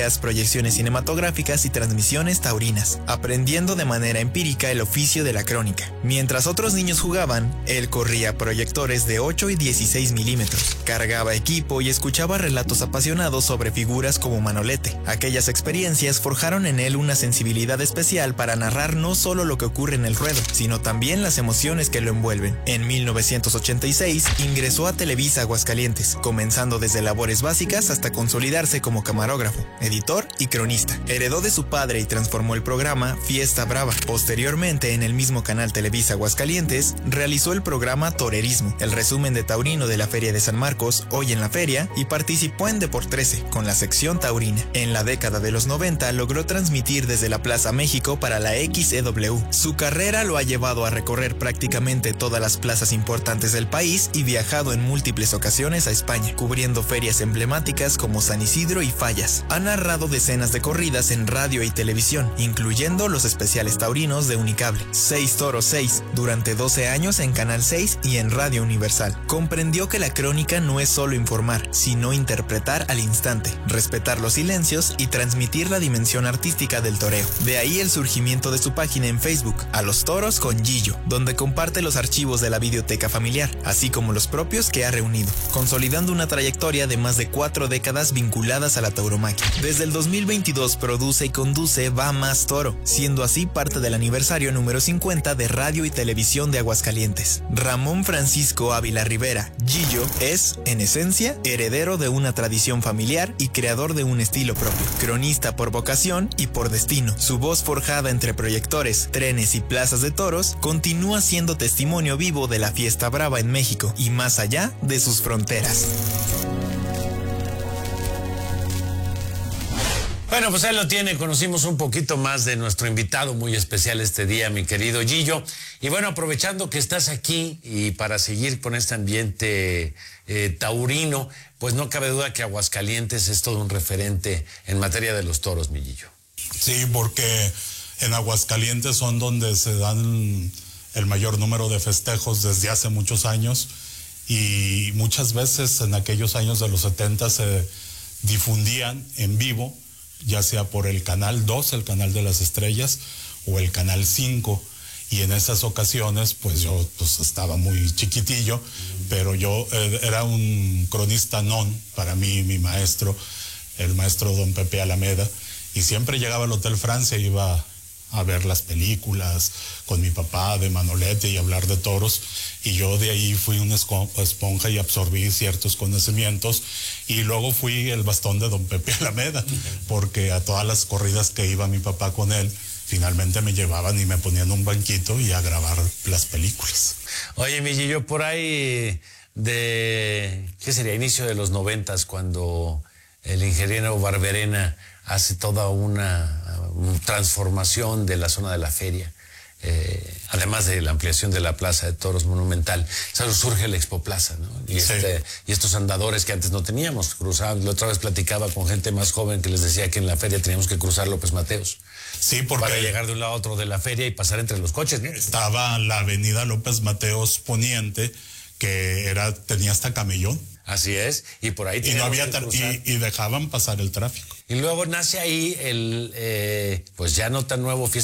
peleas, proyecciones cinematográficas y transmisiones taurinas, aprendiendo de manera empírica el oficio de la crónica. Mientras otros niños jugaban, él corría proyectores de 8 y 16 milímetros, cargaba equipo y escuchaba relatos apasionados sobre figuras como Manolete. Aquellas experiencias forjaron en él una sensibilidad especial para narrar no solo lo que ocurre en el ruedo, sino también las emociones que lo envuelven. En 1986 ingresó a Televisa Aguascalientes, comenzando desde labores básicas hasta consolidarse como camarógrafo, editor y cronista. Heredó de su padre y transformó el programa Fiesta Brava. Posteriormente, en el mismo canal Televisa Aguascalientes, realizó el programa Torerismo, el resumen de taurino de la Feria de San Marcos, Hoy en la Feria, y participó en Deport 13 con la sección taurina. En la década de los 90 logró transmitir desde la Plaza México para la XEW. Su carrera lo ha llevado a recorrer prácticamente todas las plazas importantes del país y viajado en múltiples ocasiones a España, cubriendo ferias emblemáticas como San Isidro y Fallas. Ha narrado decenas de corridas en radio y televisión, incluyendo los especiales taurinos de Unicable. 6 Toros 6, durante 12 años en Canal 6 y en Radio Universal. Comprendió que la crónica no es solo informar, sino interpretar al instante, respetar los silencios y transmitir la dimensión artística del toreo. De ahí el surgimiento de su página en Facebook, A los Toros con Gillo, donde comparte los archivos de la videoteca familiar, así como los propios que ha reunido, consolidando una trayectoria de más de 4 décadas vinculadas a la tauromaquia. Desde el 2022 produce y conduce Va Más Toro, siendo así parte del aniversario número 50 de Radio y Televisión de Aguascalientes. Ramón Francisco Ávila Rivera, Gillo, es, en esencia, heredero de una tradición familiar y creador de un estilo propio. Cronista por vocación y por destino, su voz forjada entre proyectores, trenes y plazas de toros, continúa siendo testimonio vivo de la fiesta brava en México y más allá de sus fronteras. Bueno, pues ahí lo tiene, conocimos un poquito más de nuestro invitado muy especial este día, mi querido Gillo. Y bueno, aprovechando que estás aquí y para seguir con este ambiente taurino, pues no cabe duda que Aguascalientes es todo un referente en materia de los toros, mi Gillo. Sí, porque en Aguascalientes son donde se dan el mayor número de festejos desde hace muchos años, y muchas veces en aquellos años de los 70 se difundían en vivo, ya sea por el Canal 2, el Canal de las Estrellas, o el Canal 5, y en esas ocasiones, pues yo estaba muy chiquitillo, pero yo era un cronista para mí, mi maestro, el maestro don Pepe Alameda, y siempre llegaba al Hotel Francia, iba a ver las películas con mi papá de Manolete y hablar de toros, y yo de ahí fui una esponja y absorbí ciertos conocimientos, y luego fui el bastón de don Pepe Alameda, porque a todas las corridas que iba mi papá con él, finalmente me llevaban y me ponían un banquito y a grabar las películas. Oye, mi Gillo, por ahí ¿qué sería? Inicio de los 90s, cuando el ingeniero Barberena hace toda una transformación de la zona de la feria, además de la ampliación de la Plaza de Toros Monumental. Surge la Expoplaza, ¿no? Y, sí. Y estos andadores que antes no teníamos, cruzaban. La otra vez platicaba con gente más joven que les decía que en la feria teníamos que cruzar López Mateos. Sí, porque para llegar de un lado a otro de la feria y pasar entre los coches, ¿no? Estaba la avenida López Mateos Poniente, que tenía hasta camellón. Así es, y por ahí y no había y dejaban pasar el tráfico. Y luego nace ahí pues ya no tan nuevo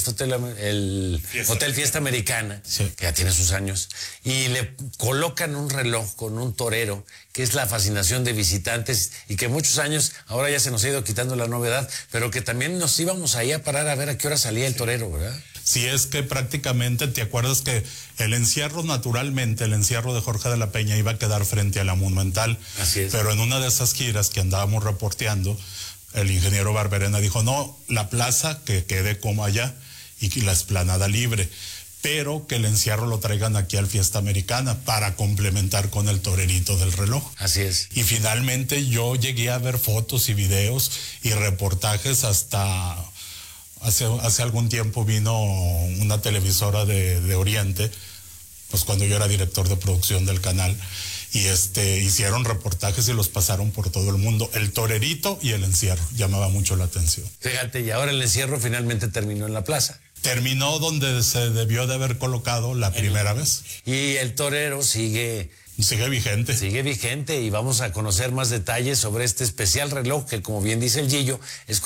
Hotel Fiesta Americana, sí, que ya tiene sus años, y le colocan un reloj con un torero, que es la fascinación de visitantes, y que muchos años, ahora ya se nos ha ido quitando la novedad, pero que también nos íbamos ahí a parar a ver a qué hora salía el torero, ¿verdad? Sí, es que prácticamente, ¿te acuerdas que el encierro de Jorge de la Peña iba a quedar frente a la Monumental? Así es. Pero en una de esas giras que andábamos reporteando, el ingeniero Barberena dijo, no, la plaza que quede como allá y la explanada libre, pero que el encierro lo traigan aquí al Fiesta Americana para complementar con el torerito del reloj. Así es. Y finalmente yo llegué a ver fotos y videos y reportajes hasta... Hace algún tiempo vino una televisora de Oriente, pues cuando yo era director de producción del canal, y hicieron reportajes y los pasaron por todo el mundo. El torerito y el encierro llamaba mucho la atención. Fíjate, y ahora el encierro finalmente terminó en la plaza. Terminó donde se debió de haber colocado la primera vez. Y el torero sigue vigente. Sigue vigente, y vamos a conocer más detalles sobre este especial reloj que, como bien dice el Gillo, es